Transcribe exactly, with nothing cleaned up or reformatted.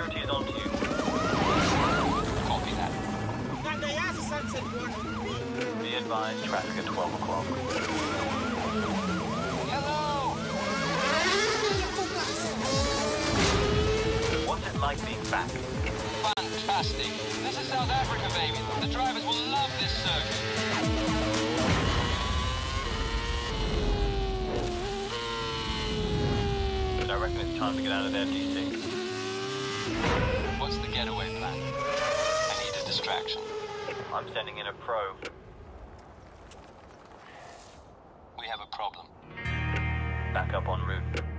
Security is on to you. Copy that. Be advised, traffic at twelve o'clock. Hello! What's it like being back? Fantastic. This is South Africa, baby. The drivers will love this circuit. I reckon it's time to get out of there, D C. What's the getaway plan? I need a distraction. I'm sending in a probe. We have a problem. Back up en route.